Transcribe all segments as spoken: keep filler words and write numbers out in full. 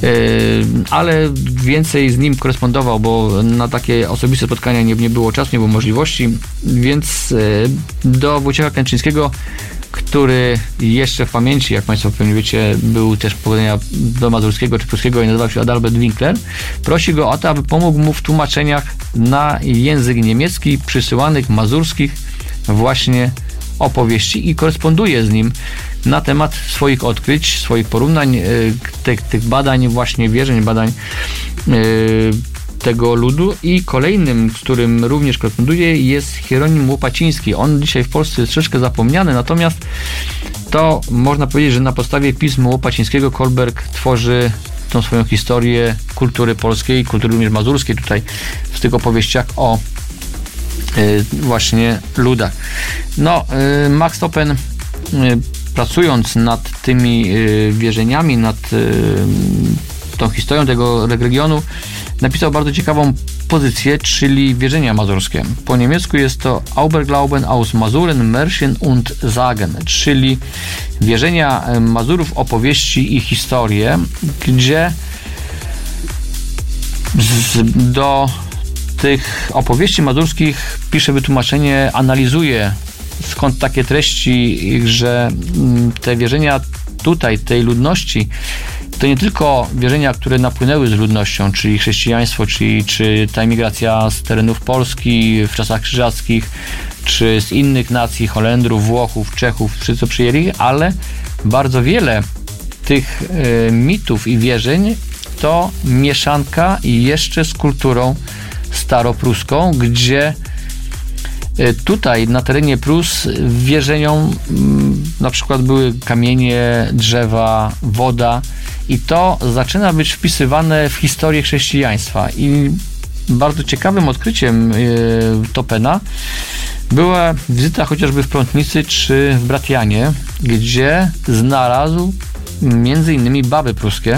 ale więcej z nim korespondował, bo na takie osobiste spotkania nie, nie było czasu, nie było możliwości, więc do Wojciecha Kętrzyńskiego, który jeszcze w pamięci, jak Państwo pewnie wiecie, był też pochodzenia do mazurskiego czy pruskiego i nazywał się Adalbert Winkler, prosi go o to, aby pomógł mu w tłumaczeniach na język niemiecki przysyłanych mazurskich właśnie opowieści i koresponduje z nim na temat swoich odkryć, swoich porównań, tych, tych badań właśnie wierzeń, badań tego ludu. I kolejnym, z którym również koresponduje, jest Hieronim Łopaciński. On dzisiaj w Polsce jest troszeczkę zapomniany, natomiast to można powiedzieć, że na podstawie pism Łopacińskiego Kolberg tworzy tą swoją historię kultury polskiej, kultury również mazurskiej tutaj w tych opowieściach o y, właśnie ludach. No, y, Max Topen y, pracując nad tymi y, wierzeniami, nad y, tą historią tego regionu, napisał bardzo ciekawą pozycję, czyli wierzenia mazurskie. Po niemiecku jest to Auberglauben aus Masuren, Märchen und Sagen, czyli wierzenia Mazurów, opowieści i historie, gdzie z, do tych opowieści mazurskich pisze wytłumaczenie, analizuje, skąd takie treści, że te wierzenia tutaj, tej ludności, to nie tylko wierzenia, które napłynęły z ludnością, czyli chrześcijaństwo, czyli, czy ta emigracja z terenów Polski w czasach krzyżackich, czy z innych nacji, Holendrów, Włochów, Czechów, wszyscy co przyjęli, ale bardzo wiele tych y, mitów i wierzeń to mieszanka jeszcze z kulturą staropruską, gdzie tutaj na terenie Prus wierzeniom na przykład były kamienie, drzewa, woda i to zaczyna być wpisywane w historię chrześcijaństwa. I bardzo ciekawym odkryciem Topena była wizyta chociażby w Prątnicy czy w Bratianie, gdzie znalazł między innymi baby pruskie,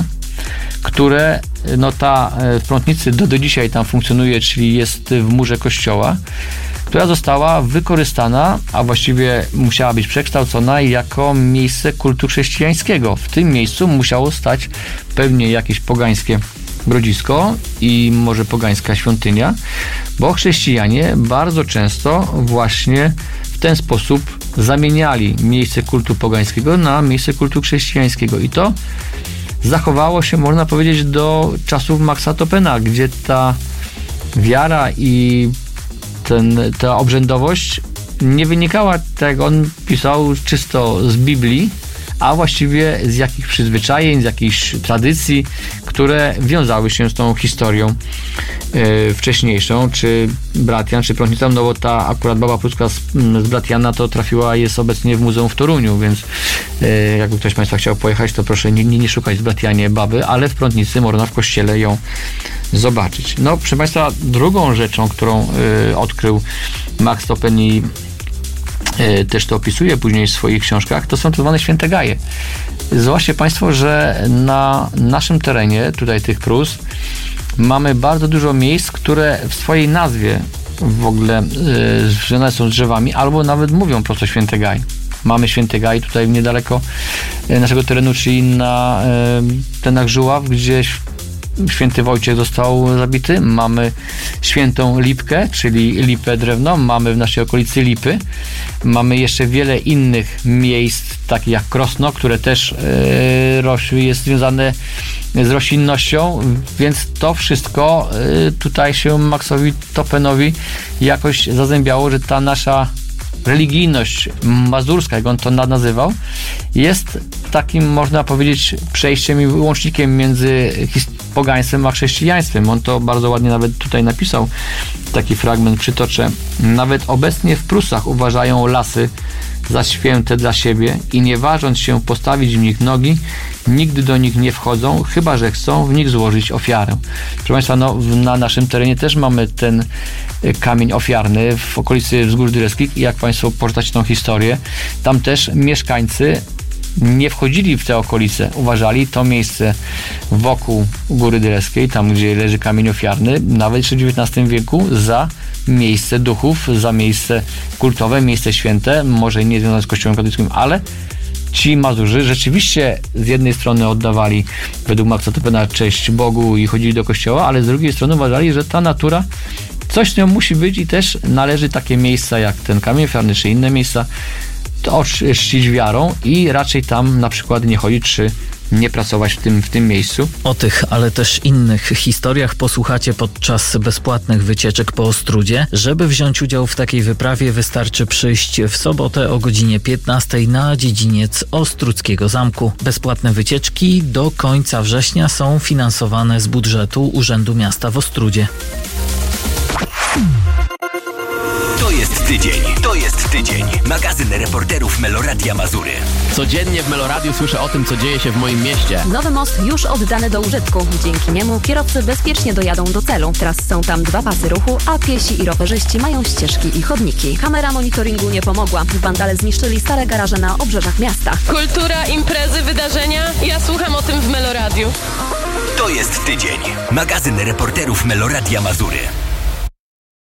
które no ta w Prątnicy do, do dzisiaj tam funkcjonuje, czyli jest w murze kościoła, która została wykorzystana, a właściwie musiała być przekształcona jako miejsce kultu chrześcijańskiego. W tym miejscu musiało stać pewnie jakieś pogańskie grodzisko i może pogańska świątynia, bo chrześcijanie bardzo często właśnie w ten sposób zamieniali miejsce kultu pogańskiego na miejsce kultu chrześcijańskiego i to zachowało się, można powiedzieć, do czasów Maxa Topena, gdzie ta wiara i ten, ta obrzędowość nie wynikała, tak jak on pisał, czysto z Biblii, a właściwie z jakichś przyzwyczajeń, z jakichś tradycji, które wiązały się z tą historią e, wcześniejszą, czy Bratian, czy Prątnica, no bo ta akurat baba pruska z, z Bratiana to trafiła, jest obecnie w muzeum w Toruniu, więc e, jakby ktoś z Państwa chciał pojechać, to proszę nie, nie, nie szukać w Bratianie baby, ale w Prątnicy można w kościele ją zobaczyć. No, proszę Państwa, drugą rzeczą, którą y, odkrył Max Topen i y, też to opisuje później w swoich książkach, to są tak zwane święte gaje. Zobaczcie Państwo, że na naszym terenie, tutaj tych Prus, mamy bardzo dużo miejsc, które w swojej nazwie w ogóle y, związane są z drzewami, albo nawet mówią prosto święte gaj. Mamy święty gaj tutaj niedaleko naszego terenu, czyli na y, tenach Żuław, gdzie święty Wojciech został zabity. Mamy świętą lipkę, czyli lipę drewno. Mamy w naszej okolicy lipy. Mamy jeszcze wiele innych miejsc, takich jak Krosno, które też yy, jest związane z roślinnością, więc to wszystko yy, tutaj się Maxowi Topenowi jakoś zazębiało, że ta nasza religijność mazurska, jak on to nazywał, jest takim, można powiedzieć, przejściem i łącznikiem między pogaństwem a chrześcijaństwem. On to bardzo ładnie nawet tutaj napisał, taki fragment przytoczę. Nawet obecnie w Prusach uważają lasy za święte dla siebie i nie ważąc się postawić w nich nogi, nigdy do nich nie wchodzą, chyba że chcą w nich złożyć ofiarę. Proszę Państwa, no, na naszym terenie też mamy ten kamień ofiarny w okolicy Wzgórz Dyreskich i jak Państwo poczytacie tą historię, tam też mieszkańcy nie wchodzili w te okolice, uważali to miejsce wokół Góry Dyreskiej, tam gdzie leży kamień ofiarny, nawet jeszcze w dziewiętnastym wieku za miejsce duchów, za miejsce kultowe, miejsce święte, może nie związane z Kościołem katolickim, ale ci Mazurzy rzeczywiście z jednej strony oddawali według Maxa Toppena cześć Bogu i chodzili do kościoła, ale z drugiej strony uważali, że ta natura, coś z nią musi być i też należy takie miejsca jak ten kamień ofiarny czy inne miejsca to czcić wiarą i raczej tam na przykład nie chodzić czy nie pracować w tym, w tym miejscu. O tych, ale też innych historiach posłuchacie podczas bezpłatnych wycieczek po Ostródzie. Żeby wziąć udział w takiej wyprawie, wystarczy przyjść w sobotę o godzinie piętnastej na dziedziniec Ostródzkiego Zamku. Bezpłatne wycieczki do końca września są finansowane z budżetu Urzędu Miasta w Ostródzie. To jest tydzień, to jest tydzień. Magazyn reporterów Meloradia Mazury. Codziennie w Meloradiu słyszę o tym, co dzieje się w moim mieście. Nowy most już oddany do użytku. Dzięki niemu kierowcy bezpiecznie dojadą do celu. Teraz są tam dwa pasy ruchu, a piesi i rowerzyści mają ścieżki i chodniki. Kamera monitoringu nie pomogła. Wandale zniszczyli stare garaże na obrzeżach miasta. Kultura, imprezy, wydarzenia. Ja słucham o tym w Meloradiu. To jest tydzień. Magazyn reporterów Meloradia Mazury.